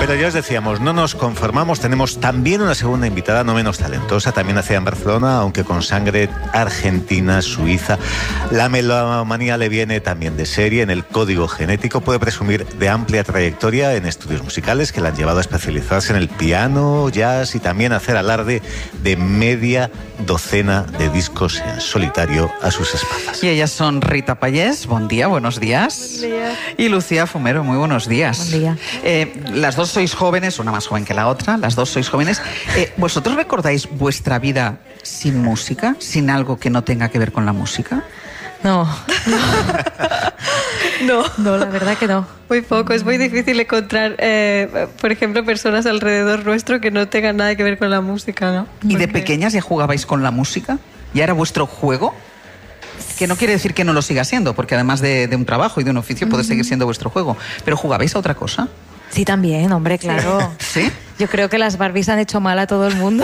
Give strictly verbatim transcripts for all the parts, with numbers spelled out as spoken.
Pero ya os decíamos, no nos conformamos, tenemos también una segunda invitada, no menos talentosa, también nacida en Barcelona, aunque con sangre argentina, suiza. La melomanía le viene también de serie, en el código genético, puede presumir de amplia trayectoria en estudios musicales que la han llevado a especializarse en el piano, jazz y también a hacer alarde de media docena de discos en solitario a sus espaldas. Y ellas son Rita Pallés, buen día, buenos días. Buen día. Y Lucía Fumero, muy buenos días. Buen día. Eh, las dos sois jóvenes, una más joven que la otra, las dos sois jóvenes. Eh, ¿Vosotros recordáis vuestra vida sin música, sin algo que no tenga que ver con la música? No. No, no, la verdad que no. Muy poco. Es muy difícil encontrar, eh, por ejemplo, personas alrededor nuestro que no tengan nada que ver con la música, ¿no? ¿Y de Porque... pequeñas ya jugabais con la música? ¿Ya era vuestro juego? Que no quiere decir que no lo siga siendo, porque además de, de un trabajo y de un oficio puede seguir siendo vuestro juego. ¿Pero jugabais a otra cosa? Sí, también, hombre, claro. ¿Sí? Yo creo que las Barbies han hecho mal a todo el mundo.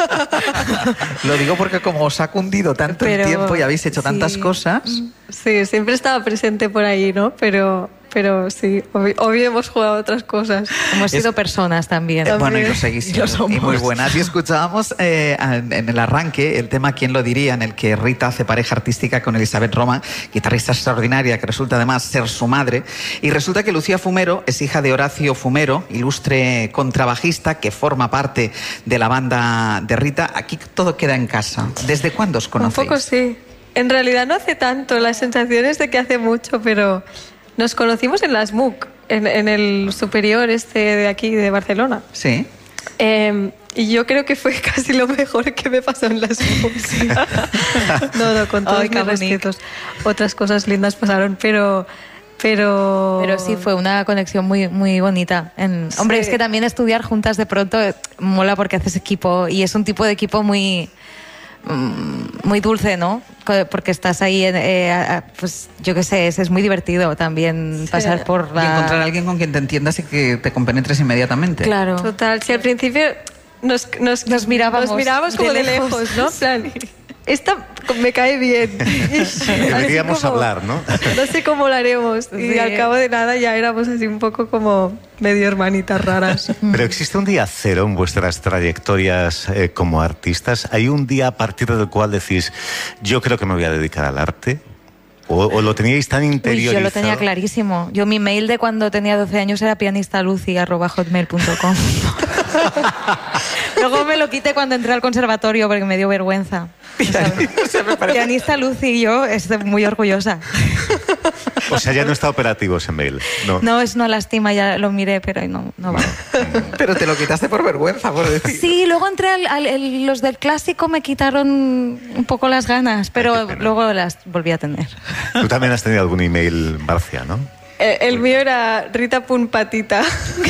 Lo digo porque como os ha cundido tanto Pero, el tiempo y habéis hecho sí. tantas cosas... Sí, siempre estaba presente por ahí, ¿no? Pero, pero sí, obvio, obvio hemos jugado a otras cosas. Hemos sido Es... personas también. Eh, bueno, y lo seguís siendo, y muy buenas. Y escuchábamos eh, en el arranque el tema ¿Quién lo diría?, en el que Rita hace pareja artística con Elizabeth Roma, guitarrista extraordinaria que resulta además ser su madre. Y resulta que Lucía Fumero es hija de Horacio Fumero, ilustre contrabajista que forma parte de la banda de Rita. Aquí todo queda en casa. ¿Desde cuándo os conocéis? Un poco sí. En realidad no hace tanto, la sensación es de que hace mucho, pero nos conocimos en las M U C, en, en el superior este de aquí, de Barcelona. Sí. Eh, y yo creo que fue casi lo mejor que me pasó en las M U C. No, no, con todos Ay, mis respetos. Otras cosas lindas pasaron, pero... Pero... Pero sí, fue una conexión muy, muy bonita. En... Sí. Hombre, es que también estudiar juntas de pronto mola porque haces equipo y es un tipo de equipo muy... muy dulce, ¿no? Porque estás ahí, eh, pues yo qué sé, es, es muy divertido también sí. pasar por la... Y encontrar a alguien con quien te entiendas y que te compenetres inmediatamente. Claro. Total, si al principio nos, nos, nos mirábamos, nos mirábamos como de lejos, de lejos ¿no? Plan, esta me cae bien. Deberíamos como, hablar, ¿no? No sé cómo lo haremos. Sí. Y al cabo de nada ya éramos así un poco como medio hermanitas raras. Pero existe un día cero en vuestras trayectorias eh, como artistas. ¿Hay un día a partir del cual decís, yo creo que me voy a dedicar al arte? ¿O, o lo teníais tan interiorizado? Uy, yo lo tenía clarísimo. Yo mi mail de cuando tenía doce años era pianistalucy arroba hotmail punto com. Luego me lo quité cuando entré al conservatorio porque me dio vergüenza. Pianista Lucy y yo estoy muy orgullosa. O sea, ya no está operativo ese mail. No, no es una lástima, ya lo miré, pero no, no va. Pero te lo quitaste por vergüenza, por decir. Sí, luego entré al, al el, los del clásico me quitaron un poco las ganas, pero Ay, luego las volví a tener. Tú también has tenido algún email, Marcia, ¿no? El, el mío era rita.patita.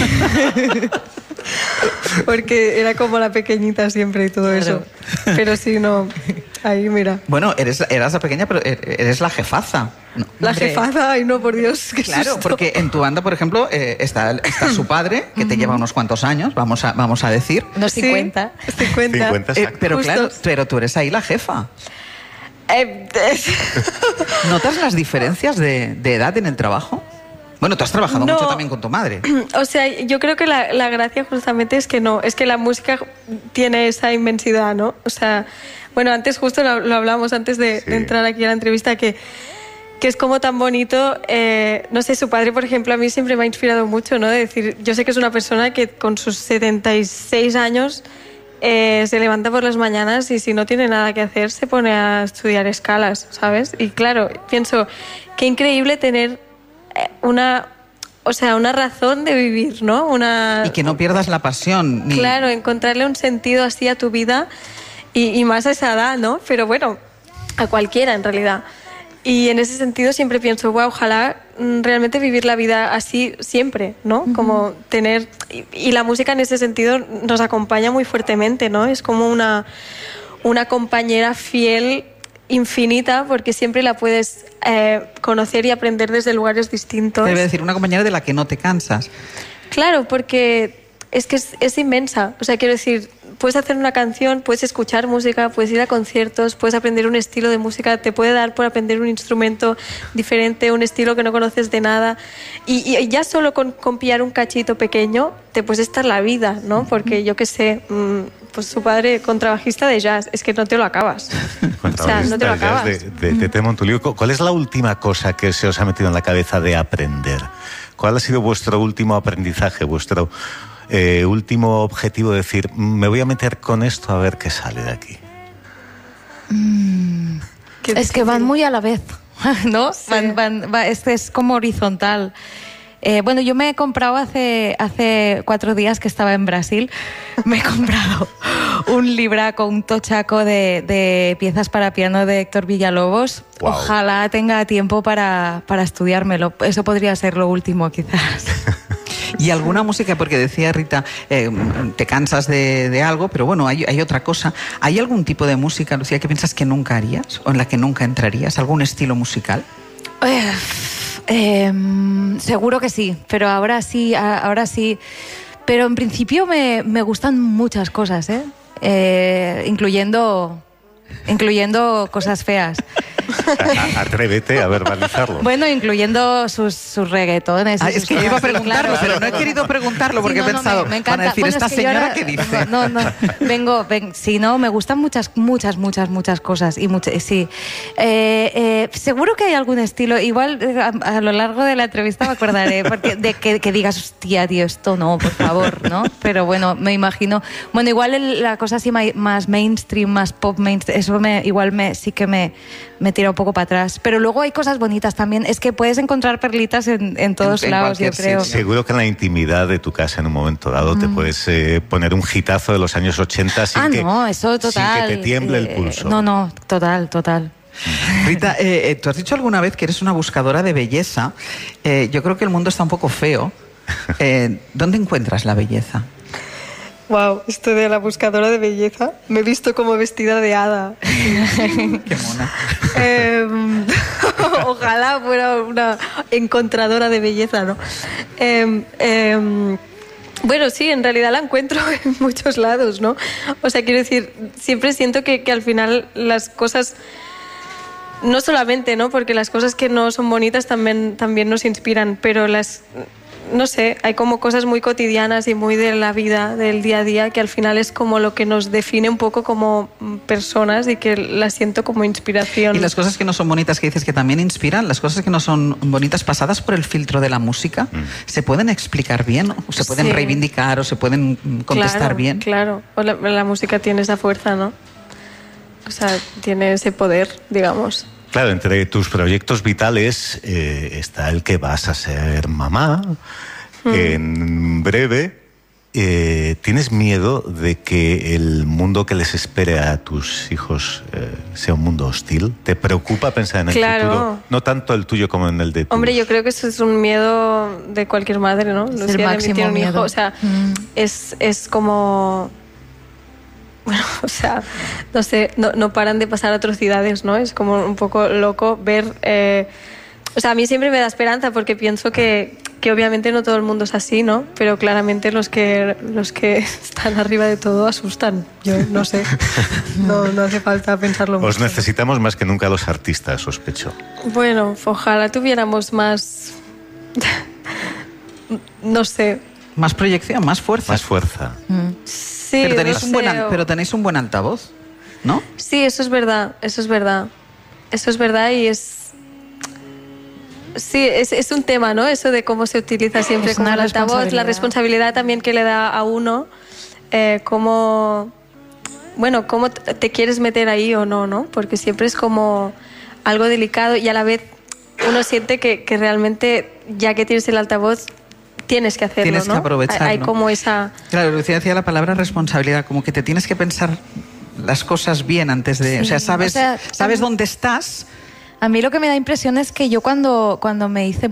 Porque era como la pequeñita siempre y todo claro. Eso. Pero sí, no. Ahí, mira. Bueno, eres, eras la pequeña, pero eres la jefaza. No, la hombre. Jefaza, ay no, por Dios. Qué claro, susto. Porque en tu banda, por ejemplo, eh, está, está su padre, que te lleva unos cuantos años, vamos a, vamos a decir. Unos cincuenta. Sí, cincuenta. cincuenta eh, pero Justo. Claro, pero tú eres ahí la jefa. Eh, ¿Notas las diferencias de, de edad en el trabajo? Bueno, tú has trabajado no, mucho también con tu madre. O sea, yo creo que la, la gracia justamente es que no, es que la música tiene esa inmensidad, ¿no? O sea, bueno, antes justo lo, lo hablamos antes de, sí. de entrar aquí a la entrevista, que, que es como tan bonito, eh, no sé, su padre, por ejemplo, a mí siempre me ha inspirado mucho, ¿no? De decir, yo sé que es una persona que con sus setenta y seis años eh, se levanta por las mañanas y si no tiene nada que hacer se pone a estudiar escalas, ¿sabes? Y claro, pienso, qué increíble tener una, o sea, una razón de vivir, ¿no? Una... Y que no pierdas la pasión. Ni... Claro, encontrarle un sentido así a tu vida y, y más a esa edad, ¿no? Pero bueno, a cualquiera en realidad. Y en ese sentido siempre pienso, wow, ojalá realmente vivir la vida así siempre, ¿no? Uh-huh. Como tener... Y, y la música en ese sentido nos acompaña muy fuertemente, ¿no? Es como una, una compañera fiel infinita porque siempre la puedes eh, conocer y aprender desde lugares distintos. Debe decir, una compañera de la que no te cansas. Claro, porque es que es, es inmensa. O sea, quiero decir, puedes hacer una canción, puedes escuchar música, puedes ir a conciertos, puedes aprender un estilo de música, te puede dar por aprender un instrumento diferente, un estilo que no conoces de nada. Y, y ya solo con, con pillar un cachito pequeño te puedes estar la vida, ¿no? Porque yo qué sé, pues su padre contrabajista de jazz, es que no te lo acabas. O sea, no te lo acabas. De, de, de Tete Montoliu. ¿Cuál es la última cosa que se os ha metido en la cabeza de aprender? ¿Cuál ha sido vuestro último aprendizaje, vuestro eh, último objetivo? De decir, me voy a meter con esto a ver qué sale de aquí. Mm, es que van muy a la vez, ¿no? Sí. Van, van, va, este es como horizontal. Eh, bueno, yo me he comprado hace, hace cuatro días que estaba en Brasil, me he comprado un libraco, un tochaco de, de piezas para piano de Héctor Villalobos. Wow. Ojalá tenga tiempo para, para estudiármelo. Eso podría ser lo último, quizás. ¿Y alguna música? Porque decía Rita, eh, te cansas de, de algo, pero bueno, hay, hay otra cosa. ¿Hay algún tipo de música, Lucía, que piensas que nunca harías o en la que nunca entrarías? ¿Algún estilo musical? Eh, eh, seguro que sí, pero ahora sí, ahora sí. Pero en principio me, me gustan muchas cosas, ¿eh? Eh, incluyendo, incluyendo cosas feas. Atrévete a verbalizarlo. Bueno, incluyendo sus, sus reggaetones. Ah, es que yo iba a preguntarlo, pero no he querido preguntarlo porque sí, no, he pensado, no, me, me encanta. van a decir, Bueno, ¿esta es que señora ahora, qué dice? No, no, no. vengo, ven, sí, no, me gustan muchas, muchas, muchas, muchas cosas. Y muchas, sí. Eh, eh, seguro que hay algún estilo, igual a, a lo largo de la entrevista me acordaré, porque de que, que digas, hostia, tío, esto no, por favor, ¿no? Pero bueno, me imagino. Bueno, igual el, la cosa así más mainstream, más pop mainstream, eso me, igual me, sí que me, me tira un poco para atrás. Pero luego hay cosas bonitas también. Es que puedes encontrar perlitas en, en todos en, lados, en yo creo. Sitio. Seguro que en la intimidad de tu casa en un momento dado mm. te puedes eh, poner un hitazo de los años ochenta sin, ah, que, no, eso total. sin que te tiemble eh, el pulso. No, no, total, total. Rita, eh, tú has dicho alguna vez que eres una buscadora de belleza. Eh, yo creo que el mundo está un poco feo. Eh, ¿Dónde encuentras la belleza? Wow, esto de la buscadora de belleza. Me he visto como vestida de hada. Qué mona. Eh, ojalá fuera una encontradora de belleza, ¿no? Eh, eh, bueno, sí, en realidad la encuentro en muchos lados, ¿no? O sea, quiero decir, siempre siento que, que al final las cosas... No solamente, ¿no? Porque las cosas que no son bonitas también, también nos inspiran, pero las... No sé, hay como cosas muy cotidianas y muy de la vida, del día a día, que al final es como lo que nos define un poco como personas y que las siento como inspiración. Y las cosas que no son bonitas que dices que también inspiran, las cosas que no son bonitas pasadas por el filtro de la música, mm. ¿se pueden explicar bien? ¿O se pueden sí. reivindicar o se pueden contestar claro, bien? Claro, la, la música tiene esa fuerza, ¿no? O sea, tiene ese poder, digamos. Claro, entre tus proyectos vitales eh, está el que vas a ser mamá mm. en breve. Eh, ¿Tienes miedo de que el mundo que les espere a tus hijos eh, sea un mundo hostil? ¿Te preocupa pensar en el claro. futuro? No tanto el tuyo como en el de tus... Hombre, yo creo que eso es un miedo de cualquier madre, ¿no? Es Lucía, el máximo tiene un miedo. hijo, o sea, mm. es, es como... Bueno, o sea, no sé, no, no paran de pasar atrocidades, ¿no? Es como un poco loco ver... Eh, o sea, a mí siempre me da esperanza porque pienso que, que obviamente no todo el mundo es así, ¿no? Pero claramente los que, los que están arriba de todo asustan. Yo no sé, no, no hace falta pensarlo mucho. Os necesitamos más que nunca los artistas, sospecho. Bueno, ojalá tuviéramos más... no sé... Más proyección, más fuerza. Más fuerza. Mm. Sí, pero, tenéis no un buen, sé, o... pero tenéis un buen altavoz, ¿no? Sí, eso es verdad, eso es verdad. Eso es verdad y es... Sí, es, es un tema, ¿no? Eso de cómo se utiliza siempre como el altavoz, la responsabilidad también que le da a uno, eh, cómo... Bueno, cómo te quieres meter ahí o no, ¿no? Porque siempre es como algo delicado y a la vez uno siente que, que realmente, ya que tienes el altavoz... Tienes que hacerlo, tienes ¿no? que aprovecharlo. Hay como esa... Claro, Lucía decía la palabra responsabilidad, como que te tienes que pensar las cosas bien antes de... Sí. O sea, sabes, o sea, sabes a mí, dónde estás. A mí lo que me da impresión es que yo cuando, cuando me hice...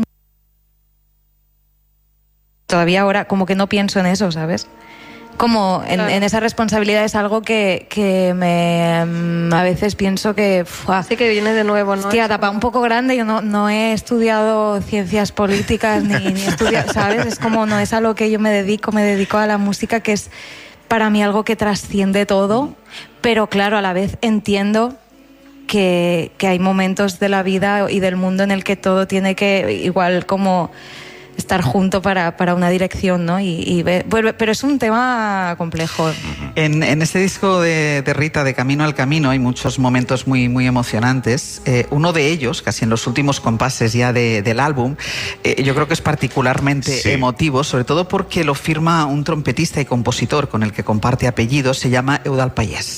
Todavía ahora como que no pienso en eso, ¿sabes? Como en, claro. en esa responsabilidad es algo que, que me a veces pienso que... Fuah, sí que viene de nuevo, ¿no? Hostia, tapa un poco grande, yo no, no he estudiado ciencias políticas ni, ni estudiado, ¿sabes? Es como no es a lo que yo me dedico, me dedico a la música, que es para mí algo que trasciende todo, pero claro, a la vez entiendo que, que hay momentos de la vida y del mundo en el que todo tiene que, igual como estar junto para, para una dirección, ¿no? Y, y ve, bueno, pero es un tema complejo. En, en este disco de, de Rita, de Camino al Camino, hay muchos momentos muy, muy emocionantes. Eh, uno de ellos, casi en los últimos compases ya de, del álbum, eh, yo creo que es particularmente sí. emotivo, sobre todo porque lo firma un trompetista y compositor con el que comparte apellidos, se llama Eudald Pallés.